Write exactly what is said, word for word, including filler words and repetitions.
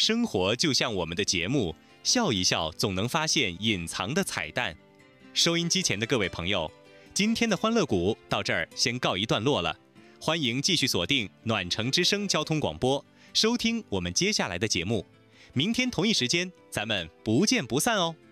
生活就像我们的节目，笑一笑总能发现隐藏的彩蛋。收音机前的各位朋友，今天的欢乐谷到这儿先告一段落了，欢迎继续锁定暖城之声交通广播，收听我们接下来的节目。明天同一时间，咱们不见不散哦。